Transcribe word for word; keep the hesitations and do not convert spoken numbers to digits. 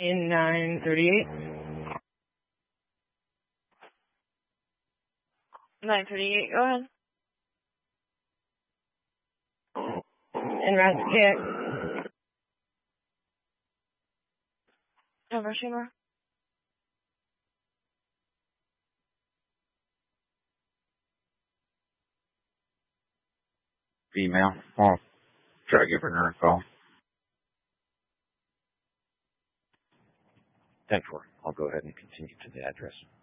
In nine thirty-eight. nine thirty-eight, go ahead. In Massachusetts. Over, Schumer. Female. I'll try giving her a call. ten four. I'll go ahead and continue to the address.